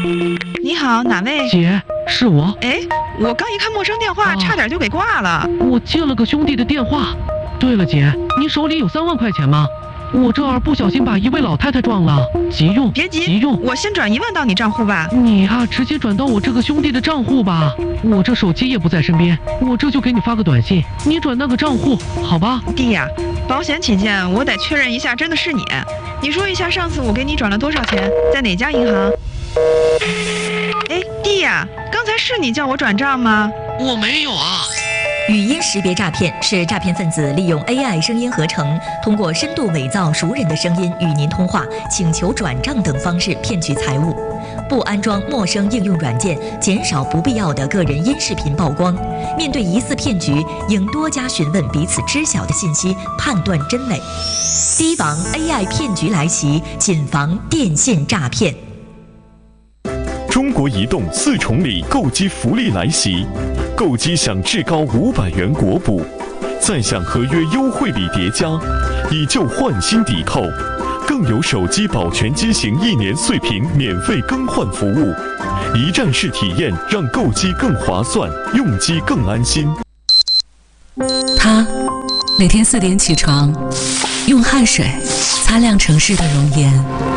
你好，哪位？ 姐，是我。 哎，我刚一看陌生电话，差点就给挂了。 我接了个兄弟的电话。对了，姐，你手里有3万块钱吗？我这儿不小心把一位老太太撞了，急用。 别急， 急用。 我先转1万到你账户吧。 你啊，直接转到我这个兄弟的账户吧。我这手机也不在身边，我这就给你发个短信，你转那个账户，好吧？ 弟呀，保险起见，我得确认一下，真的是你。你说一下上次我给你转了多少钱，在哪家银行？哎，弟呀，刚才是你叫我转账吗？ 我没有啊。 语音识别诈骗是诈骗分子利用 AI 声音合成，通过深度伪造熟人的声音与您通话、请求转账等方式骗取财物。不安装陌生应用软件，减少不必要的个人音视频曝光。面对疑似骗局，应多加询问彼此知晓的信息，判断真伪。提防 AI 骗局来袭，谨防电信诈骗。 中国移动4重礼购机福利来袭，购机享至高500元国补，再享合约优惠礼叠加，以旧换新抵扣，更有手机保全机型1年碎屏免费更换服务，一站式体验让购机更划算，用机更安心。 他每天4点起床，用汗水擦亮城市的容颜。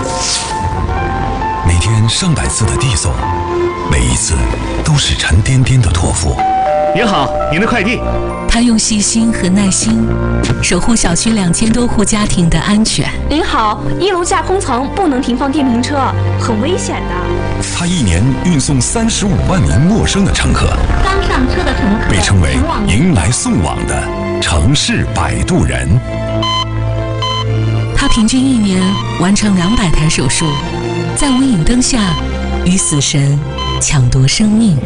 每天上百次的递送，每一次都是沉甸甸的托付。 您好，您的快递。 他用细心和耐心守护小区2000多户家庭的安全。 您好，1楼架空层不能停放电瓶车，很危险的。 他1年运送35万名陌生的乘客， 刚上车的乘客被称为迎来送往的城市摆渡人。 他平均1年完成200台手术，在无影灯下与死神抢夺生命。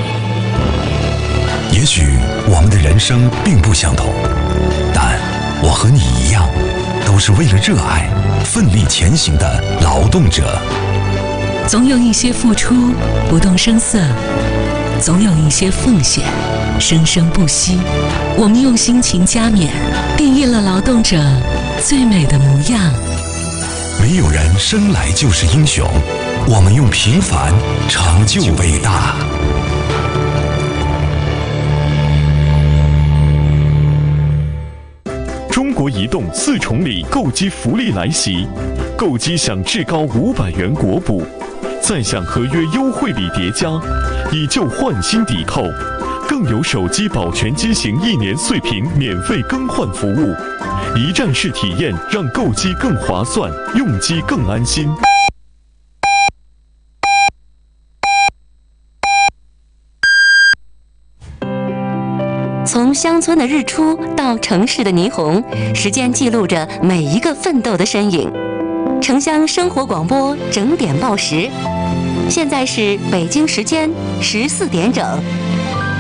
也许我们的人生并不相同，但我和你一样，都是为了热爱奋力前行的劳动者。 总有一些付出不动声色，总有一些奉献生生不息。我们用辛勤加冕，定义了劳动者最美的模样。 没有人生来就是英雄，我们用平凡成就伟大。 中国移动4重礼购机福利来袭，购机享至高500元国补，再享合约优惠礼叠加，以旧换新抵扣，更有手机保全机型1年碎屏免费更换服务，一站式体验让购机更划算，用机更安心。 从乡村的日出到城市的霓虹，时间记录着每一个奋斗的身影。城乡生活广播整点报时，现在是北京时间14点整。